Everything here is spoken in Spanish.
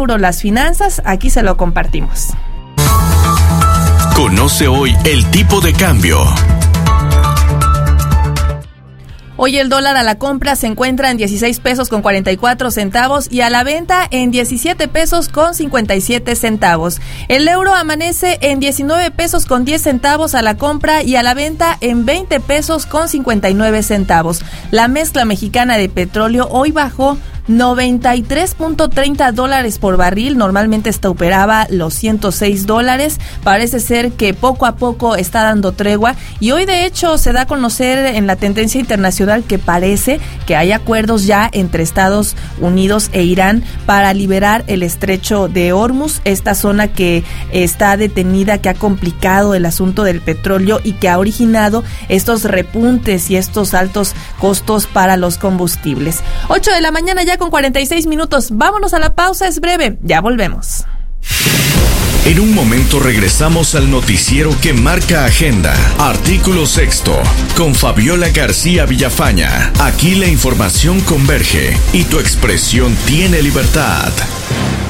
euro las finanzas, aquí se lo compartimos. Conoce hoy el tipo de cambio. Hoy el dólar a la compra se encuentra en 16 pesos con 44 centavos y a la venta en 17 pesos con 57 centavos. El euro amanece en 19 pesos con 10 centavos a la compra y a la venta en 20 pesos con 59 centavos. La mezcla mexicana de petróleo hoy bajó 93.30 dólares por barril, normalmente operaba los 106 dólares, parece ser que poco a poco está dando tregua y hoy de hecho se da a conocer en la tendencia internacional que parece que hay acuerdos ya entre Estados Unidos e Irán para liberar el estrecho de Hormuz, esta zona que está detenida, que ha complicado el asunto del petróleo y que ha originado estos repuntes y estos altos costos para los combustibles. 8 de la mañana ya con 46 minutos. Vámonos a la pausa, es breve. Ya volvemos. En un momento regresamos al noticiero que marca agenda. Artículo sexto, con Fabiola García Villafaña. Aquí la información converge y tu expresión tiene libertad.